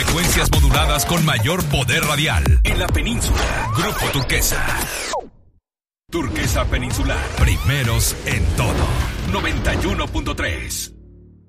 frecuencias moduladas con mayor poder radial en la península. Grupo Turquesa. Turquesa Peninsular. Primeros en todo. 91.3.